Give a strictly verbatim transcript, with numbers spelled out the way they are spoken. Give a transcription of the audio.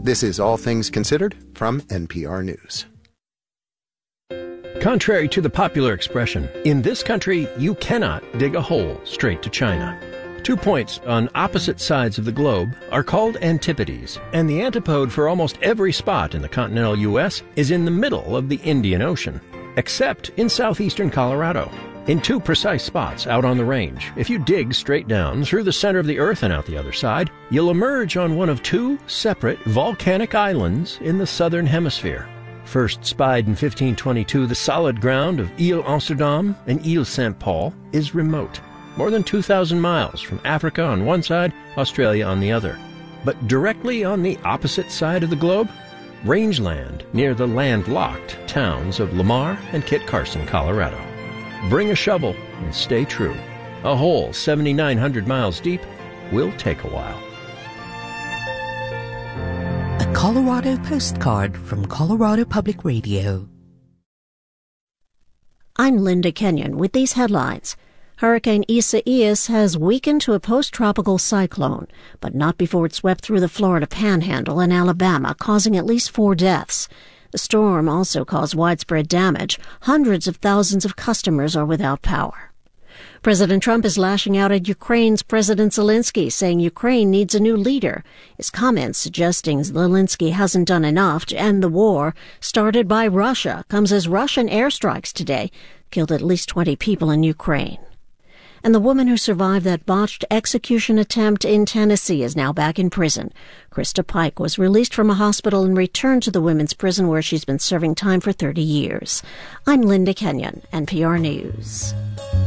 This is All Things Considered from N P R News. Contrary to the popular expression, in this country, you cannot dig a hole straight to China. Two points on opposite sides of the globe are called antipodes, and the antipode for almost every spot in the continental U S is in the middle of the Indian Ocean, except in southeastern Colorado. In two precise spots out on the range, if you dig straight down through the center of the earth and out the other side, you'll emerge on one of two separate volcanic islands in the southern hemisphere. First spied in fifteen twenty-two, the solid ground of Ile Amsterdam and Ile Saint Paul is remote, more than two thousand miles from Africa on one side, Australia on the other. But directly on the opposite side of the globe, rangeland near the landlocked towns of Lamar and Kit Carson, Colorado. Bring a shovel and stay true. A hole seventy-nine hundred miles deep will take a while. A Colorado postcard from Colorado Public Radio. I'm Linda Kenyon with these headlines. Hurricane Isaias has weakened to a post-tropical cyclone, but not before it swept through the Florida Panhandle and Alabama, causing at least four deaths. The storm also caused widespread damage. Hundreds of thousands of customers are without power. President Trump is lashing out at Ukraine's President Zelensky, saying Ukraine needs a new leader. His comments suggesting Zelensky hasn't done enough to end the war started by Russia comes as Russian airstrikes today killed at least twenty people in Ukraine. And the woman who survived that botched execution attempt in Tennessee is now back in prison. Krista Pike was released from a hospital and returned to the women's prison where she's been serving time for thirty years. I'm Linda Kenyon, N P R News.